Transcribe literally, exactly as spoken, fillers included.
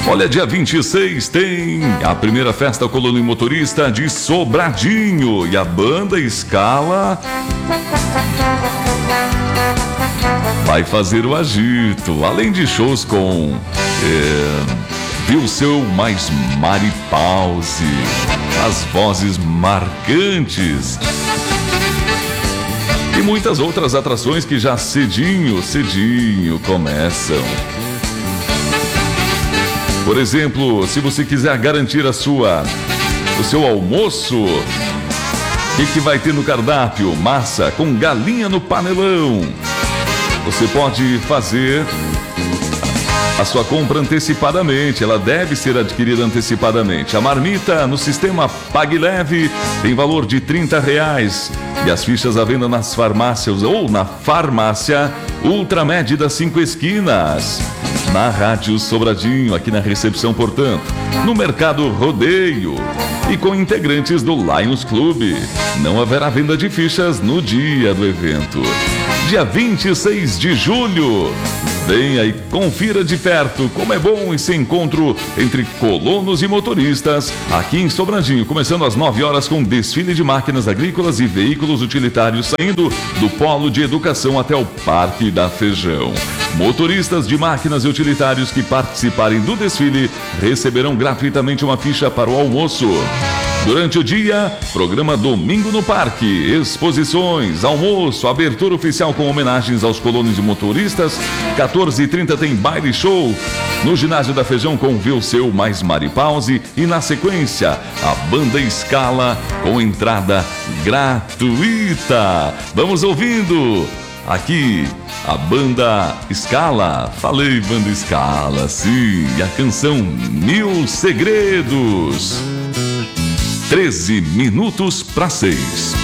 Olha, dia vinte e seis tem a primeira festa Colônia Motorista de Sobradinho e a banda Scala vai fazer o agito, além de shows com é, Vilseu mais Mari Pause, as vozes marcantes e muitas outras atrações que já cedinho, cedinho começam. Por exemplo, se você quiser garantir a sua, o seu almoço, o que, que vai ter no cardápio? Massa com galinha no panelão. Você pode fazer a sua compra antecipadamente, ela deve ser adquirida antecipadamente. A marmita no sistema Pague Leve tem valor de trinta reais e as fichas à venda nas farmácias ou na farmácia Ultramed das Cinco Esquinas. Na Rádio Sobradinho, aqui na recepção, portanto, no Mercado Rodeio e com integrantes do Lions Club. Não haverá venda de fichas no dia do evento. Dia vinte e seis de julho. Venha e confira de perto como é bom esse encontro entre colonos e motoristas aqui em Sobradinho, começando às nove horas com desfile de máquinas agrícolas e veículos utilitários saindo do Polo de Educação até o Parque da Feijão. Motoristas de máquinas e utilitários que participarem do desfile receberão gratuitamente uma ficha para o almoço. Durante o dia, programa Domingo no Parque, exposições, almoço, abertura oficial com homenagens aos colonos e motoristas. quatorze e trinta tem baile show no Ginásio da Feijão com Vilseu mais Mari Pause e na sequência a banda Scala com entrada gratuita. Vamos ouvindo aqui a banda Scala. Falei banda Scala, sim, e a canção Mil Segredos. treze minutos para seis.